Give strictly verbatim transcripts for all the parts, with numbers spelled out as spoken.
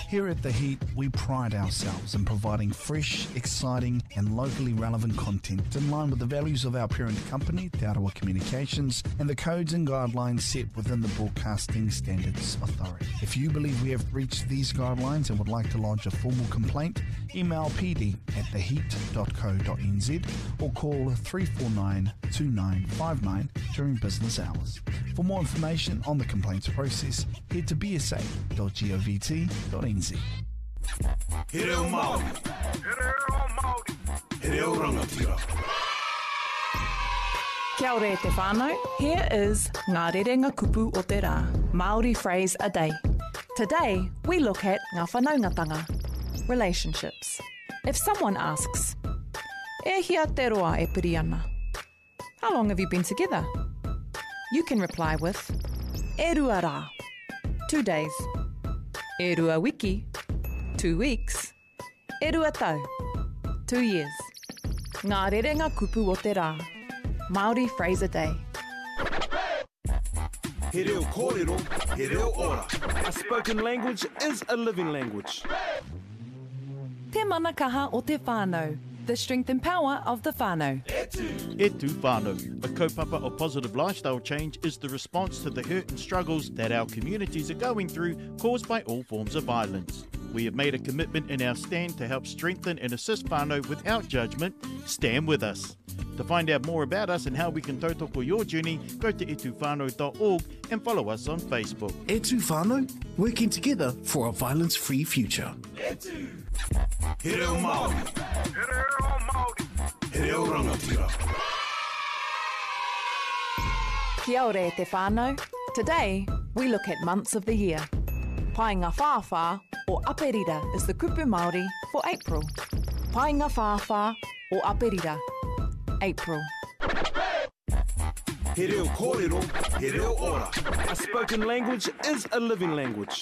Here at The Heat, we pride ourselves in providing fresh, exciting and locally relevant content in line with the values of our parent company, Te Arawa Communications, and the codes and guidelines set within the Broadcasting Standards Authority. If you believe we have breached these guidelines and would like to lodge a formal complaint, email p d at the heat dot co dot n z or call three four nine, two nine five nine during business hours. For more information on the complaints process, head to b s a dot govt dot n z. He reo Māori. He reo Māori. He reo rangatira. Kia ora e te whānau. Here is Ngā Rerenga Kupu o te Rā, Māori phrase a day. Today, we look at ngā whanaungatanga, relationships. If someone asks, e hia te roa e piri ana, how long have you been together? You can reply with, e rua rā, two days. E rua wiki, two weeks. E rua tau, two years. Ngā Rerenga Kupu o te Rā, Māori phrase a day. He reo kōrero, he reo ora. A spoken language is a living language. Te manakaha o te whānau, the strength and power of the whānau. E tu whānau. A kaupapa of positive lifestyle change is the response to the hurt and struggles that our communities are going through caused by all forms of violence. We have made a commitment in our stand to help strengthen and assist whānau without judgment. Stand with us. To find out more about us and how we can tautoko your journey, go to e tu whānau dot org and follow us on Facebook. E tu whānau, working together for a violence-free future. He reo Māori. He reo Māori. He reo rangatira. Kia ora e te whānau. Today, we look at months of the year. Painga whāwhā or aperira is the kupu Māori for April. Painga whāwhā or aperira, April. He reo kōrero, he reo ora. A spoken language is a living language.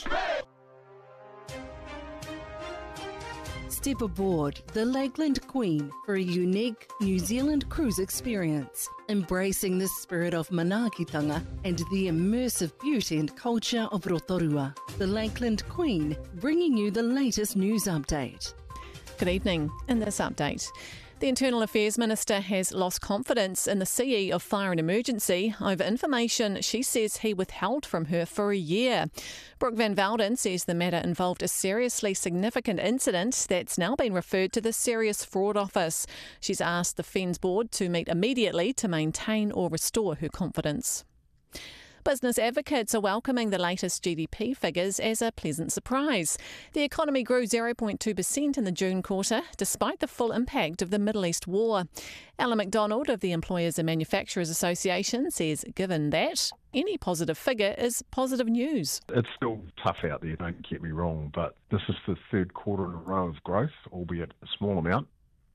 Step aboard the Lakeland Queen for a unique New Zealand cruise experience, embracing the spirit of manaakitanga and the immersive beauty and culture of Rotorua. The Lakeland Queen, bringing you the latest news update. Good evening. In this update, the Internal Affairs Minister has lost confidence in the C E of Fire and Emergency over information she says he withheld from her for a year. Brooke Van Velden says the matter involved a seriously significant incident that's now been referred to the Serious Fraud Office. She's asked the F E N Z board to meet immediately to maintain or restore her confidence. Business advocates are welcoming the latest G D P figures as a pleasant surprise. The economy grew zero point two percent in the June quarter, despite the full impact of the Middle East war. Alan McDonald of the Employers and Manufacturers Association says given that, any positive figure is positive news. It's still tough out there, don't get me wrong, but this is the third quarter in a row of growth, albeit a small amount.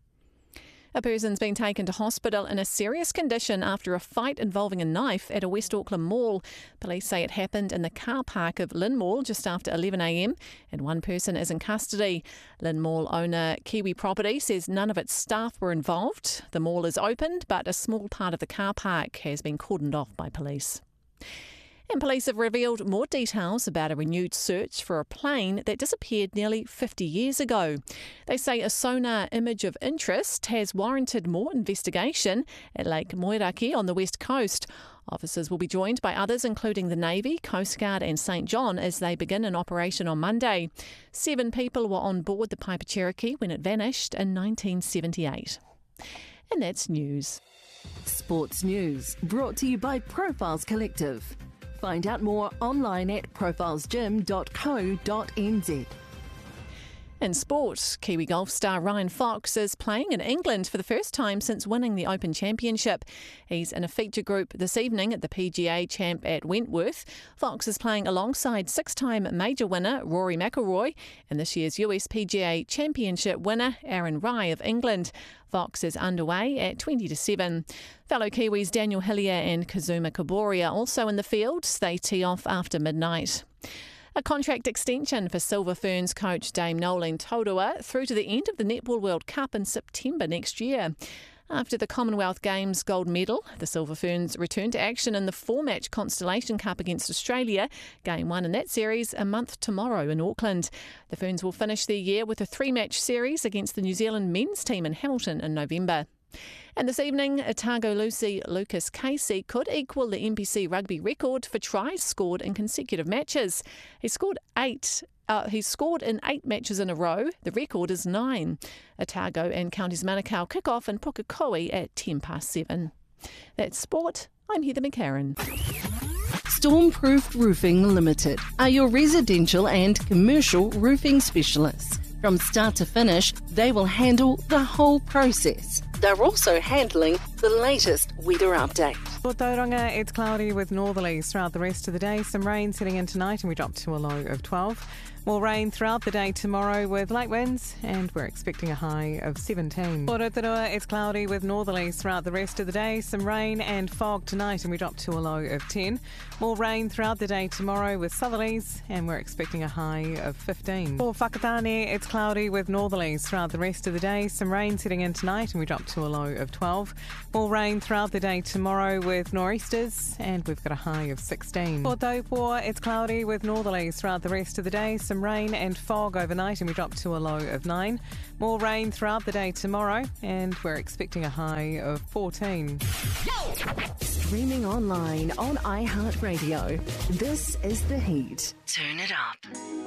A person's been taken to hospital in a serious condition after a fight involving a knife at a West Auckland mall. Police say it happened in the car park of Lynn Mall just after eleven a m and one person is in custody. Lynn Mall owner Kiwi Property says none of its staff were involved. The mall is opened, but a small part of the car park has been cordoned off by police. And police have revealed more details about a renewed search for a plane that disappeared nearly fifty years ago. They say a sonar image of interest has warranted more investigation at Lake Moeraki on the west coast. Officers will be joined by others including the Navy, Coast Guard and Saint John as they begin an operation on Monday. Seven people were on board the Piper Cherokee when it vanished in nineteen seventy-eight. And that's news. Sports news brought to you by Profiles Collective. Find out more online at profiles gym dot co dot n z. In sport, Kiwi golf star Ryan Fox is playing in England for the first time since winning the Open Championship. He's in a feature group this evening at the P G A Champ at Wentworth. Fox is playing alongside six-time major winner Rory McIlroy and this year's U S P G A Championship winner Aaron Rai of England. Fox is underway at twenty to seven. Fellow Kiwis Daniel Hillier and Kazuma Kobori are also in the field. They tee off after midnight. A contract extension for Silver Ferns coach Dame Nolene Taurua through to the end of the Netball World Cup in September next year. After the Commonwealth Games gold medal, the Silver Ferns return to action in the four-match Constellation Cup against Australia. Game one in that series a month tomorrow in Auckland. The Ferns will finish their year with a three-match series against the New Zealand men's team in Hamilton in November. And this evening, Otago Lucy Lucas Casey could equal the N P C rugby record for tries scored in consecutive matches. He scored eight. Uh, he's scored in eight matches in a row. The record is nine. Otago and Counties Manukau kick off in Pukekohe at ten past seven. That's sport. I'm Heather McCarran. Stormproof Roofing Limited are your residential and commercial roofing specialists. From start to finish, they will handle the whole process. They're also handling the latest weather update. For Tauranga, it's cloudy with northerlies throughout the rest of the day. Some rain setting in tonight and we drop to a low of twelve. More rain throughout the day tomorrow with light winds and we're expecting a high of seventeen. For Rotorua, it's cloudy with northerlies throughout the rest of the day. Some rain and fog tonight and we drop to a low of ten. More rain throughout the day tomorrow with southerlies and we're expecting a high of fifteen. For Whakatane, it's cloudy with northerlies throughout the rest of the day. Some rain setting in tonight and we drop to a low of twelve. More rain throughout the day tomorrow with nor'easters and we've got a high of sixteen. For Taupo, it's cloudy with northerlies throughout the rest of the day. Some rain and fog overnight and we drop to a low of nine. More rain throughout the day tomorrow and we're expecting a high of fourteen. Streaming online on iHeartRadio. This is The Heat. Turn it up.